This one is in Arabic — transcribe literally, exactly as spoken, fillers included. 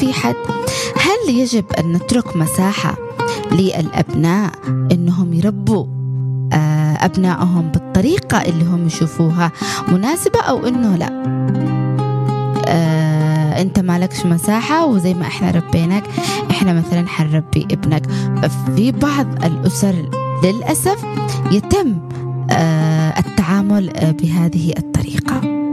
في حد. هل يجب أن نترك مساحة للأبناء أنهم يربوا أبنائهم بالطريقة اللي هم يشوفوها مناسبة، أو أنه لا آه، أنت مالكش مساحة وزي ما إحنا ربيناك إحنا مثلا حنربي ابنك؟ في بعض الأسر للأسف يتم آه، التعامل بهذه الطريقة.